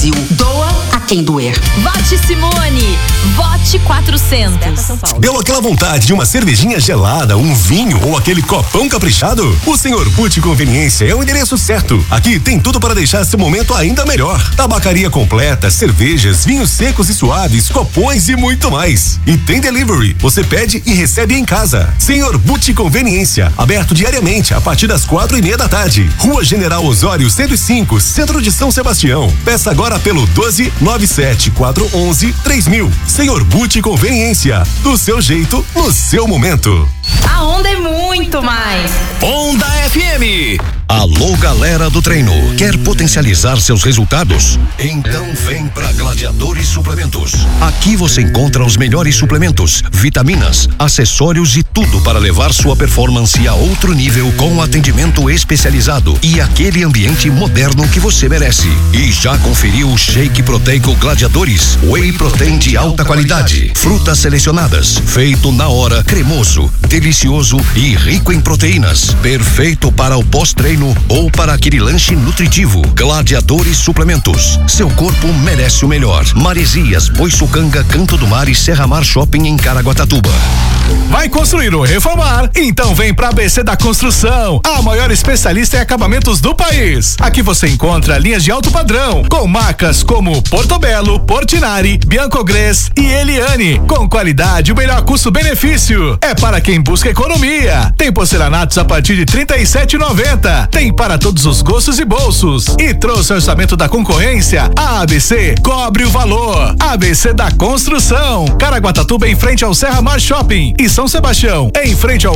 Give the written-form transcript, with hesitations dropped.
Brasil. Doa a quem doer. Vote Simone. Vote 400. Deu aquela vontade de uma cervejinha gelada, um vinho ou aquele copão caprichado? O Senhor Butti Conveniência é o endereço certo. Aqui tem tudo para deixar seu momento ainda melhor. Tabacaria completa, cervejas, vinhos secos e suaves, copões e muito mais. E tem delivery. Você pede e recebe em casa. Senhor Butti Conveniência, aberto diariamente a partir das 4:30 da tarde. Rua General Osório 105, Centro de São Sebastião. Peça agora pelo 1297-411-3000. Senhor Butti Conveniência, do seu jeito, no seu momento. A onda é muito mais. Onda FM. Alô, galera do treino. Quer potencializar seus resultados? Então vem pra Gladiadores Suplementos. Aqui você encontra os melhores suplementos, vitaminas, acessórios e tudo para levar sua performance a outro nível com atendimento especializado e aquele ambiente moderno que você merece. E já conferiu o shake proteico Gladiadores? Whey Protein de alta qualidade, frutas selecionadas, feito na hora, cremoso, delicioso e rico em proteínas. Perfeito para o pós-treino ou para aquele lanche nutritivo. Gladiadores Suplementos. Seu corpo merece o melhor. Maresias, Boiçucanga, Canto do Mar e Serra Mar Shopping em Caraguatatuba. Vai construir ou reformar? Então vem pra ABC da Construção, a maior especialista em acabamentos do país. Aqui você encontra linhas de alto padrão, com marcas como Portobello, Portinari, Biancogres e Eliane, com qualidade e o melhor custo-benefício. É para quem busca economia. Tem porcelanatos a partir de R$37,90. Tem para todos os gostos e bolsos. E trouxe o orçamento da concorrência? A ABC cobre o valor. ABC da Construção, Caraguatatuba em frente ao Serra Mar Shopping e São Sebastião em frente ao